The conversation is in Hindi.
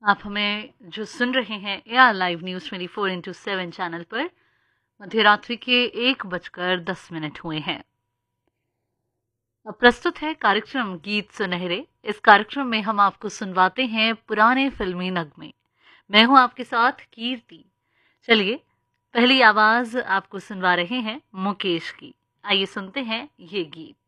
आप हमें जो सुन रहे हैं एआर लाइव न्यूज़ 24/7 चैनल पर मध्यरात्रि के 1:10 हुए हैं। अब प्रस्तुत है कार्यक्रम गीत सुनहरे। इस कार्यक्रम में हम आपको सुनवाते हैं पुराने फिल्मी नगमे। मैं हूं आपके साथ कीर्ति। चलिए पहली आवाज आपको सुनवा रहे हैं मुकेश की। आइए सुनते हैं ये गीत।